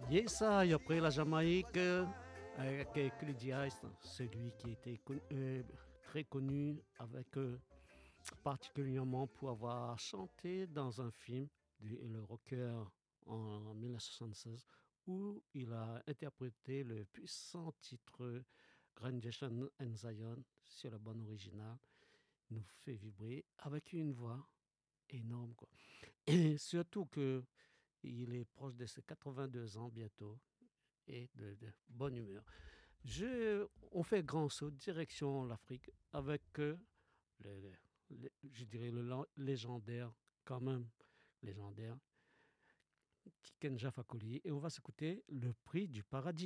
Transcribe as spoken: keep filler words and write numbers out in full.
Yes, ça, et après la Jamaïque, euh, avec Clidy Ice, celui qui était con- euh, très connu avec euh, particulièrement pour avoir chanté dans un film, du- Le Rocker, en mille neuf cent soixante-seize, où il a interprété le puissant titre Graduation and Zion sur la bande originale. Il nous fait vibrer avec une voix énorme, quoi. Et surtout que il est proche de ses quatre-vingt-deux ans bientôt et de, de bonne humeur. Je, on fait grand saut direction l'Afrique avec euh, le, le- le- je dirais le lan- légendaire, quand même légendaire, Tiken Jah Fakoly. Et on va s'écouter Le Prix du Paradis.